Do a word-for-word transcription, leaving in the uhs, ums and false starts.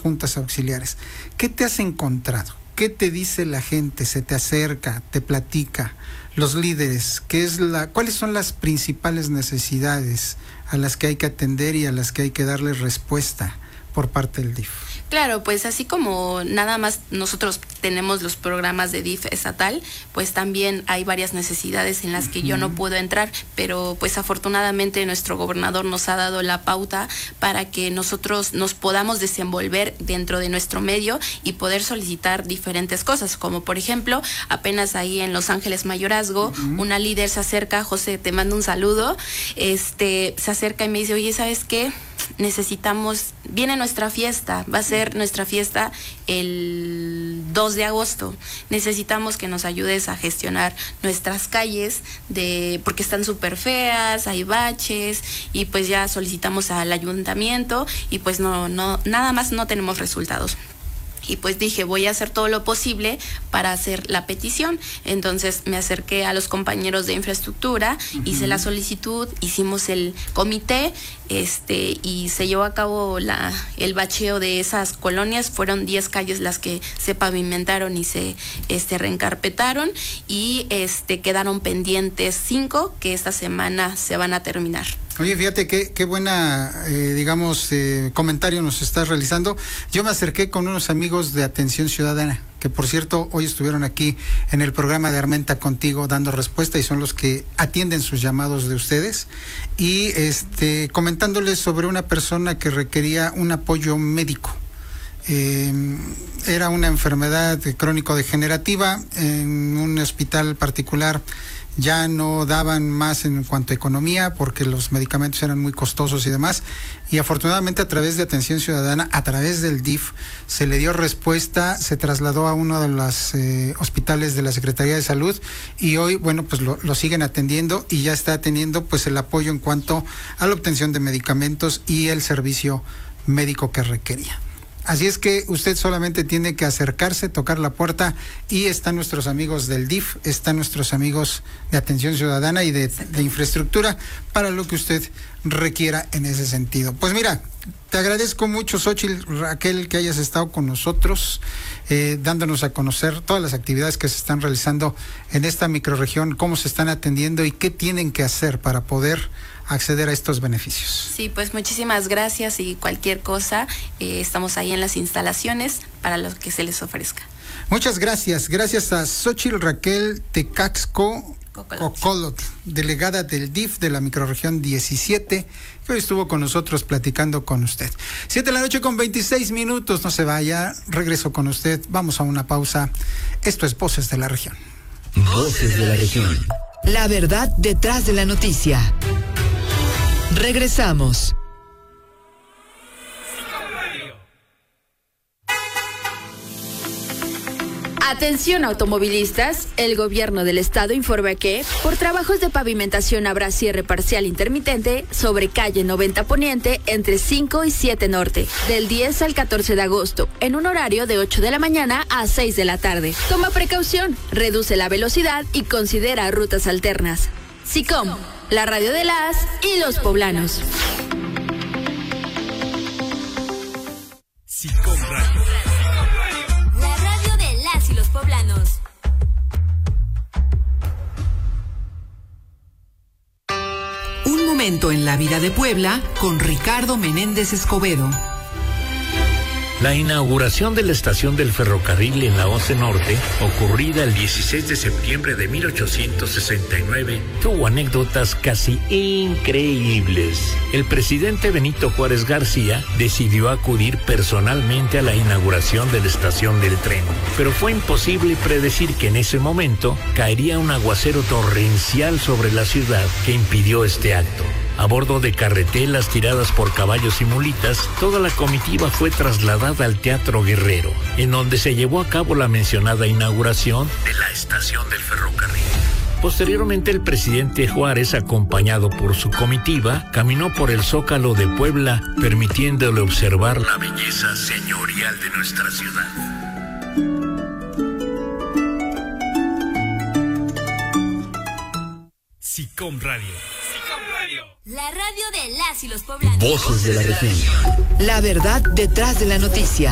juntas auxiliares. ¿Qué te has encontrado? ¿Qué te dice la gente? ¿Se te acerca, te platica? Los líderes, ¿qué es la, ¿cuáles son las principales necesidades a las que hay que atender y a las que hay que darle respuesta por parte del D I F? Claro, pues así como nada más nosotros tenemos los programas de D I F estatal, pues también hay varias necesidades en las que uh-huh. yo no puedo entrar, pero pues afortunadamente nuestro gobernador nos ha dado la pauta para que nosotros nos podamos desenvolver dentro de nuestro medio y poder solicitar diferentes cosas, como por ejemplo, apenas ahí en Los Ángeles Mayorazgo, uh-huh. una líder se acerca, José, te mando un saludo, este, se acerca y me dice, oye, ¿sabes qué? Necesitamos, viene nuestra fiesta, va a ser nuestra fiesta el dos de agosto, necesitamos que nos ayudes a gestionar nuestras calles, de porque están súper feas, hay baches, y pues ya solicitamos al ayuntamiento y pues no, no, nada más no tenemos resultados. Y pues dije, voy a hacer todo lo posible para hacer la petición. Entonces me acerqué a los compañeros de infraestructura, uh-huh. hice la solicitud, hicimos el comité, este, y se llevó a cabo la, el bacheo de esas colonias. Fueron diez calles las que se pavimentaron y se este, reencarpetaron, y este, quedaron pendientes cinco que esta semana se van a terminar. Oye, fíjate qué, qué buena, eh, digamos, eh, comentario nos estás realizando. Yo me acerqué con unos amigos de Atención Ciudadana, que por cierto hoy estuvieron aquí en el programa de Armenta Contigo dando respuesta, y son los que atienden sus llamados de ustedes, y este comentándoles sobre una persona que requería un apoyo médico. Eh, era una enfermedad crónico-degenerativa en un hospital particular. Ya no daban más en cuanto a economía porque los medicamentos eran muy costosos y demás, y afortunadamente a través de Atención Ciudadana, a través del D I F, se le dio respuesta, se trasladó a uno de los eh, hospitales de la Secretaría de Salud, y hoy, bueno, pues lo, lo siguen atendiendo y ya está teniendo pues el apoyo en cuanto a la obtención de medicamentos y el servicio médico que requería. Así es que usted solamente tiene que acercarse, tocar la puerta, y están nuestros amigos del D I F, están nuestros amigos de Atención Ciudadana y de, de Infraestructura para lo que usted requiera en ese sentido. Pues mira, te agradezco mucho, Xóchitl, Raquel, que hayas estado con nosotros, eh, dándonos a conocer todas las actividades que se están realizando en esta microrregión, cómo se están atendiendo y qué tienen que hacer para poder acceder a estos beneficios. Sí, pues muchísimas gracias, y cualquier cosa, eh, estamos ahí en las instalaciones para lo que se les ofrezca. Muchas gracias. Gracias a Xóchitl Raquel Tecaxco Cocolot, delegada del D I F de la microrregión diecisiete, que hoy estuvo con nosotros platicando con usted. Siete de la noche con veintiséis minutos, no se vaya, regreso con usted, vamos a una pausa. Esto es Voces de la Región. Voces de la Región. La verdad detrás de la noticia. Regresamos. Atención automovilistas, el gobierno del estado informa que, por trabajos de pavimentación, habrá cierre parcial intermitente sobre calle noventa Poniente entre cinco y siete Norte, del diez al catorce de agosto, en un horario de ocho de la mañana a seis de la tarde. Toma precaución, reduce la velocidad y considera rutas alternas. SICOM, la radio de las y los poblanos. SICOM Radio. La radio de las y los poblanos. Un momento en la vida de Puebla con Ricardo Menéndez Escobedo. La inauguración de la estación del ferrocarril en la once Norte, ocurrida el dieciséis de septiembre de mil ochocientos sesenta y nueve, tuvo anécdotas casi increíbles. El presidente Benito Juárez García decidió acudir personalmente a la inauguración de la estación del tren, pero fue imposible predecir que en ese momento caería un aguacero torrencial sobre la ciudad que impidió este acto. A bordo de carretelas tiradas por caballos y mulitas, toda la comitiva fue trasladada al Teatro Guerrero, en donde se llevó a cabo la mencionada inauguración de la estación del ferrocarril. Posteriormente, el presidente Juárez, acompañado por su comitiva, caminó por el Zócalo de Puebla, permitiéndole observar la belleza señorial de nuestra ciudad. SICOM Radio. La radio de las y los poblanos. Voces de la Región. La verdad detrás de la noticia.